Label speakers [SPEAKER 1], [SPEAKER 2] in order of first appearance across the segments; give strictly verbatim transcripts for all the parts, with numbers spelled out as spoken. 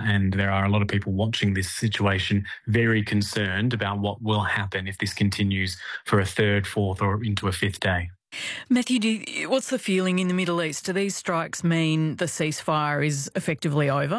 [SPEAKER 1] and there are a lot of people watching this situation very concerned about what will happen if this continues for a third, fourth or into a fifth day.
[SPEAKER 2] Matthew, do you, what's the feeling in the Middle East? Do these strikes mean the ceasefire is effectively over?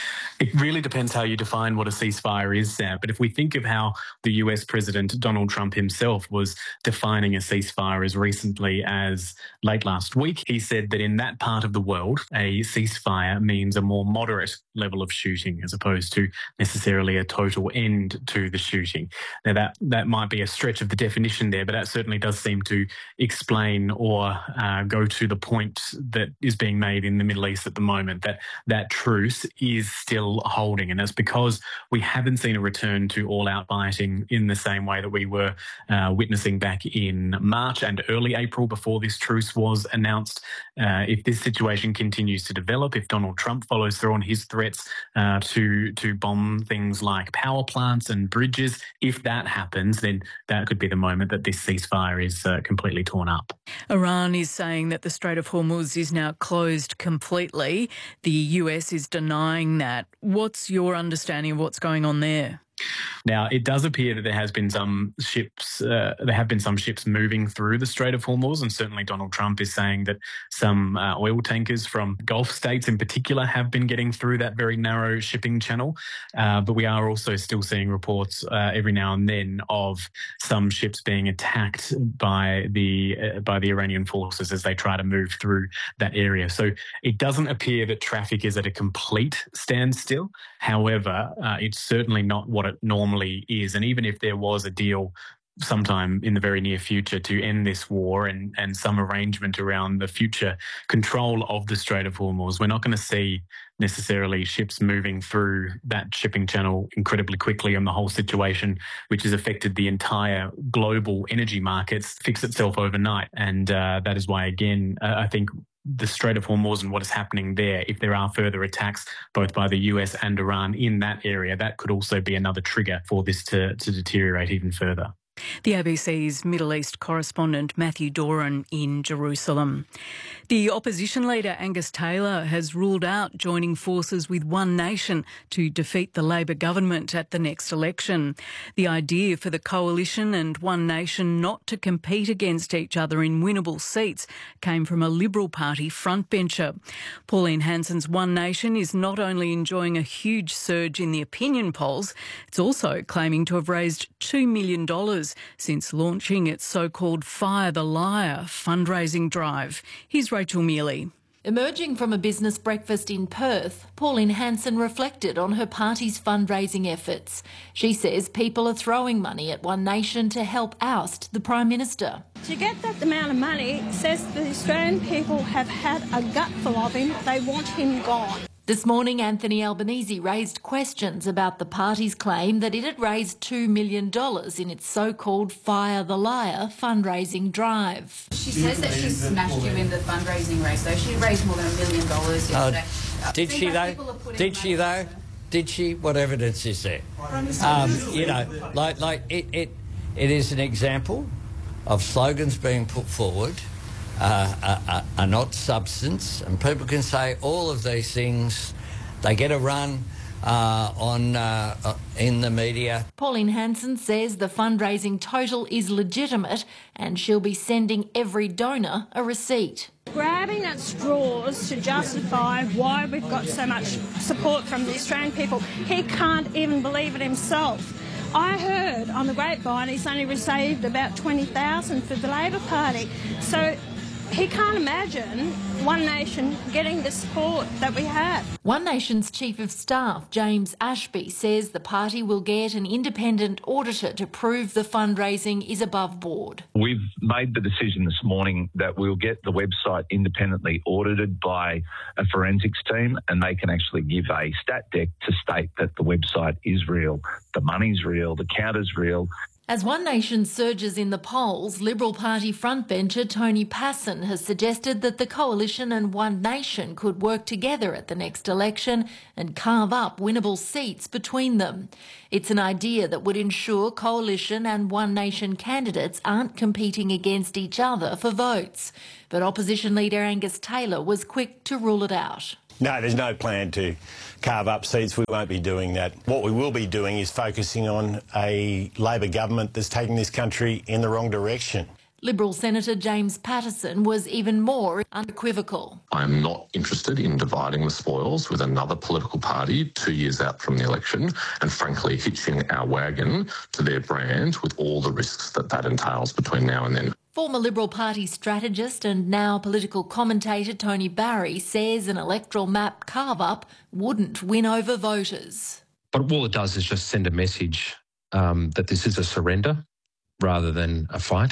[SPEAKER 1] It really depends how you define what a ceasefire is, Sam. But if we think of how the U S President Donald Trump himself was defining a ceasefire as recently as late last week, he said that in that part of the world, a ceasefire means a more moderate level of shooting as opposed to necessarily a total end to the shooting. Now, that, that might be a stretch of the definition there, but that certainly does seem to explain or uh, go to the point that is being made in the Middle East at the moment, that that truce is still holding. And that's because we haven't seen a return to all-out fighting in the same way that we were uh, witnessing back in March and early April before this truce was announced. Uh, if this situation continues to develop, if Donald Trump follows through on his threats uh, to, to bomb things like power plants and bridges, if that happens, then that could be the moment that this ceasefire is uh, completely torn up.
[SPEAKER 2] Iran is saying that the Strait of Hormuz is now closed completely. The U S is denying that. What's your understanding of what's going on there?
[SPEAKER 1] Now, it does appear that there has been some ships, uh, there have been some ships moving through the Strait of Hormuz, and certainly Donald Trump is saying that some uh, oil tankers from Gulf states in particular have been getting through that very narrow shipping channel. Uh, but we are also still seeing reports uh, every now and then of some ships being attacked by the uh, by the Iranian forces as they try to move through that area. So it doesn't appear that traffic is at a complete standstill. However, uh, it's certainly not what it normally is. And even if there was a deal sometime in the very near future to end this war and, and some arrangement around the future control of the Strait of Hormuz, we're not going to see necessarily ships moving through that shipping channel incredibly quickly, and the whole situation, which has affected the entire global energy markets, fix itself overnight. And uh, that is why, again, uh, I think the Strait of Hormuz and what is happening there, if there are further attacks both by the U S and Iran in that area, that could also be another trigger for this to, to deteriorate even further.
[SPEAKER 2] The A B C's Middle East correspondent Matthew Doran in Jerusalem. The opposition leader Angus Taylor has ruled out joining forces with One Nation to defeat the Labor government at the next election. The idea for the coalition and One Nation not to compete against each other in winnable seats came from a Liberal Party frontbencher. Pauline Hanson's One Nation is not only enjoying a huge surge in the opinion polls, it's also claiming to have raised two million dollars since launching its so-called Fire the Liar fundraising drive. Here's Rachel Mealy.
[SPEAKER 3] Emerging from a business breakfast in Perth, Pauline Hanson reflected on her party's fundraising efforts. She says people are throwing money at One Nation to help oust the Prime Minister.
[SPEAKER 4] To get that amount of money says the Australian people have had a gutful of him. They want him gone.
[SPEAKER 3] This morning, Anthony Albanese raised questions about the party's claim that it had raised two million dollars in its so-called Fire the Liar fundraising drive.
[SPEAKER 5] She says that she smashed you in the fundraising race, though. She raised more than a million dollars yesterday.
[SPEAKER 6] Uh, did she, though? Did she, though? Did she? What evidence is there? Um, you know, like, like it, it, it is an example of slogans being put forward Uh, are, are not substance, and people can say all of these things. They get a run uh, on uh, uh, in the media.
[SPEAKER 3] Pauline Hanson says the fundraising total is legitimate and she'll be sending every donor a receipt.
[SPEAKER 4] Grabbing at straws to justify why we've got so much support from the Australian people. He can't even believe it himself. I heard on the grapevine he's only received about twenty thousand for the Labor Party. So he can't imagine One Nation getting the support that we have.
[SPEAKER 3] One Nation's Chief of Staff, James Ashby, says the party will get an independent auditor to prove the fundraising is above board.
[SPEAKER 7] We've made the decision this morning that we'll get the website independently audited by a forensics team, and they can actually give a stat deck to state that the website is real, the money's real, the count is real.
[SPEAKER 3] As One Nation surges in the polls, Liberal Party frontbencher Tony Passon has suggested that the coalition and One Nation could work together at the next election and carve up winnable seats between them. It's an idea that would ensure coalition and One Nation candidates aren't competing against each other for votes. But opposition leader Angus Taylor was quick to rule it out.
[SPEAKER 8] No, there's no plan to carve up seats. We won't be doing that. What we will be doing is focusing on a Labor government that's taking this country in the wrong direction.
[SPEAKER 3] Liberal Senator James Patterson was even more unequivocal.
[SPEAKER 9] I'm not interested in dividing the spoils with another political party two years out from the election and, frankly, hitching our wagon to their brand with all the risks that that entails between now and then.
[SPEAKER 3] Former Liberal Party strategist and now political commentator Tony Barry says an electoral map carve-up wouldn't win over voters.
[SPEAKER 10] But all it does is just send a message um, that this is a surrender rather than a fight.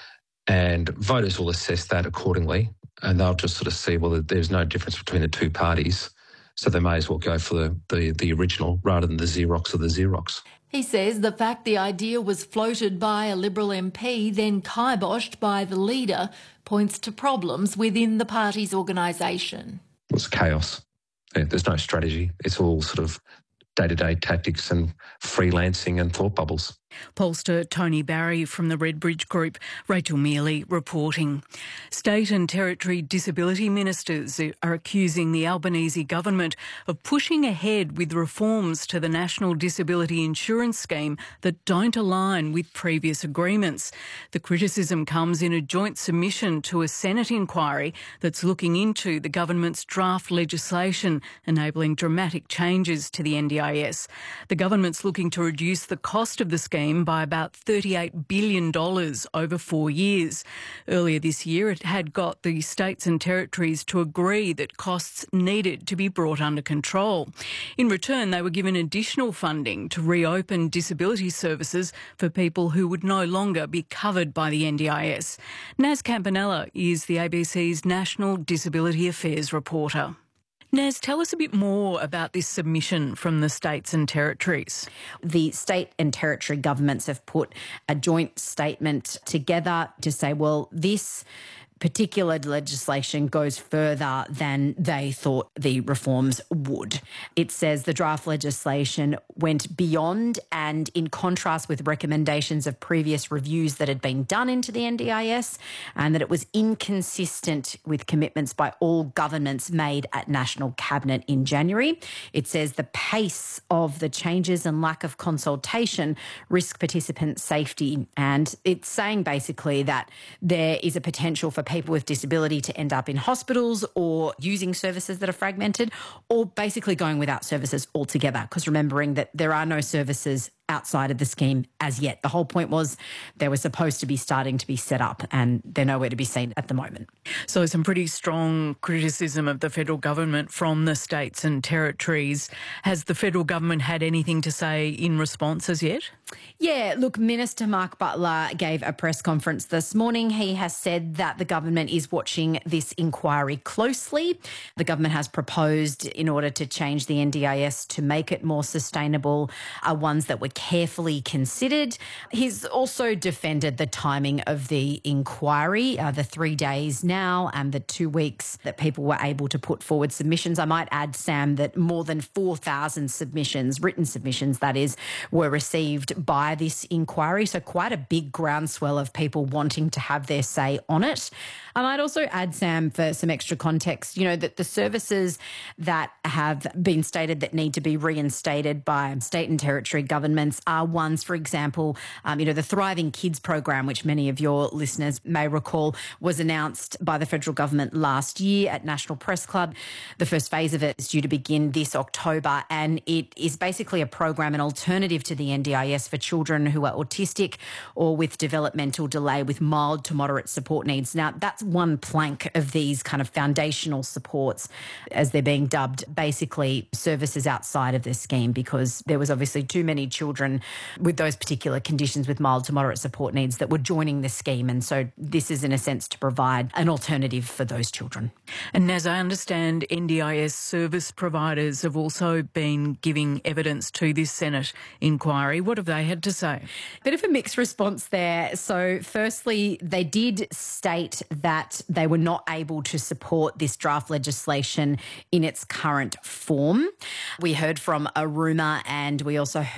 [SPEAKER 10] And voters will assess that accordingly, and they'll just sort of see, well, there's no difference between the two parties, so they may as well go for the, the, the original rather than the Xerox of the Xerox.
[SPEAKER 3] He says the fact the idea was floated by a Liberal M P, then kiboshed by the leader, points to problems within the party's organisation.
[SPEAKER 10] It's chaos. There's no strategy. It's all sort of day-to-day tactics and freelancing and thought bubbles.
[SPEAKER 2] Pollster Tony Barry from the Redbridge Group, Rachel Mealy reporting. State and Territory disability ministers are accusing the Albanese government of pushing ahead with reforms to the National Disability Insurance Scheme that don't align with previous agreements. The criticism comes in a joint submission to a Senate inquiry that's looking into the government's draft legislation enabling dramatic changes to the N D I S. The government's looking to reduce the cost of the scheme by about thirty-eight billion dollars over four years. Earlier this year, it had got the states and territories to agree that costs needed to be brought under control. In return, they were given additional funding to reopen disability services for people who would no longer be covered by the N D I S. Naz Campanella is the A B C's National Disability Affairs reporter. Naz, tell us a bit more about this submission from the states and territories.
[SPEAKER 11] The state and territory governments have put a joint statement together to say, well, this particular legislation goes further than they thought the reforms would. It says the draft legislation went beyond and in contrast with recommendations of previous reviews that had been done into the N D I S, and that it was inconsistent with commitments by all governments made at National Cabinet in January. It says the pace of the changes and lack of consultation risk participant safety, and it's saying basically that there is a potential for people with disability to end up in hospitals or using services that are fragmented, or basically going without services altogether, because remembering that there are no services outside of the scheme as yet. The whole point was they were supposed to be starting to be set up, and they're nowhere to be seen at the moment.
[SPEAKER 2] So some pretty strong criticism of the federal government from the states and territories. Has the federal government had anything to say in response as yet?
[SPEAKER 11] Yeah, look, Minister Mark Butler gave a press conference this morning. He has said that the government is watching this inquiry closely. The government has proposed, in order to change the N D I S to make it more sustainable, are ones that were carefully considered. He's also defended the timing of the inquiry, uh, the three days now and the two weeks that people were able to put forward submissions. I might add, Sam, that more than four thousand submissions, written submissions that is, were received by this inquiry. So quite a big groundswell of people wanting to have their say on it. I might also add, Sam, for some extra context, you know, that the services that have been stated that need to be reinstated by state and territory governments are ones, for example, um, you know, the Thriving Kids program, which many of your listeners may recall, was announced by the federal government last year at National Press Club. The first phase of it is due to begin this October, and it is basically a program, an alternative to the N D I S for children who are autistic or with developmental delay with mild to moderate support needs. Now, that's one plank of these kind of foundational supports, as they're being dubbed, basically services outside of this scheme, because there was obviously too many children with those particular conditions with mild to moderate support needs that were joining the scheme. And so this is, in a sense, to provide an alternative for those children.
[SPEAKER 2] And as I understand, N D I S service providers have also been giving evidence to this Senate inquiry. What have they had to say?
[SPEAKER 11] Bit of a mixed response there. So firstly, they did state that they were not able to support this draft legislation in its current form. We heard from Aruma, and we also heard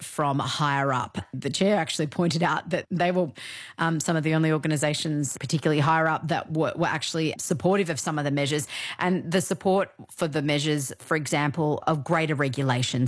[SPEAKER 11] from higher up. The chair actually pointed out that they were um, some of the only organisations, particularly higher up, that were, were actually supportive of some of the measures. And the support for the measures, for example, of greater regulation.